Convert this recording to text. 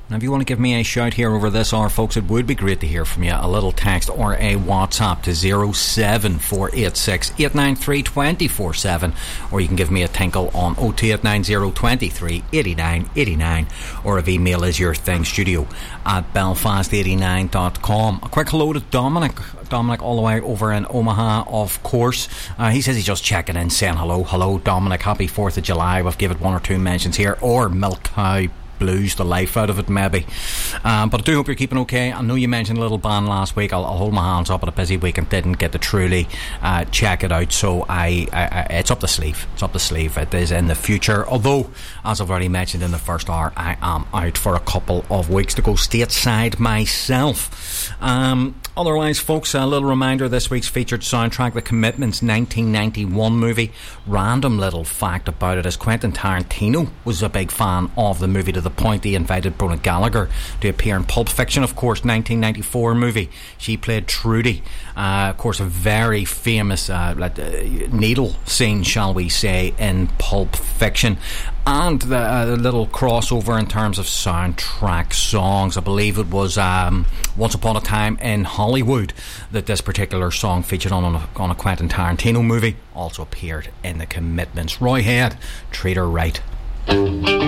And if you want to give me a shout here over this hour, folks, it would be great to hear from you. A little text or a WhatsApp to 07486 893 247, or you can give me a tinkle on 0289 023 89 89, or if email is your thing, studio at belfast89.com. A quick hello to Dominic all the way over in Omaha, of course. He says he's just checking in, saying hello Dominic, happy 4th of July. We've given one or two mentions here, or Milk Cow blues the life out of it, maybe. But I do hope you're keeping okay. I know you mentioned a little band last week. I'll hold my hands up at a busy week and didn't get to truly check it out, so it's up the sleeve. It is in the future, although, as I've already mentioned in the first hour, I am out for a couple of weeks to go stateside myself. Otherwise, folks, a little reminder, this week's featured soundtrack, The Commitment's 1991 movie. Random little fact about it is Quentin Tarantino was a big fan of the movie, to the point he invited Brona Gallagher to appear in Pulp Fiction, of course, 1994 movie. She played Trudy. Of course, a very famous needle scene, shall we say, in Pulp Fiction. And the little crossover in terms of soundtrack songs. I believe it was Once Upon a Time in Hollywood that this particular song featured on a Quentin Tarantino movie. Also appeared in The Commitments. Roy Head, Treat Her Right.